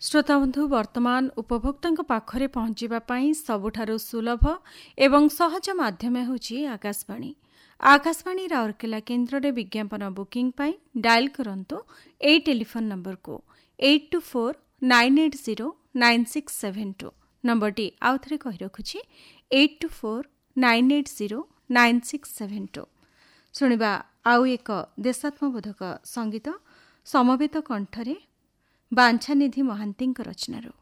श्रोताबंधु वर्तमान उपभोक्ता पाखरे पहुंचीबा पई सबुठारु सुलभ एवं सहज माध्यम होची आकाशवाणी। आकाशवाणी राउरकेला केन्द्र रे विज्ञापन बुकिंग पई डायल करंतु ए टेलीफोन नंबर को 8249809672 नंबरटी आउथरे कहि रखुची 8249809672। सुनिबा आउ एक देशात्मबोधक संगीत समवेत कंठरे बांछानिधि महांती रचनारू।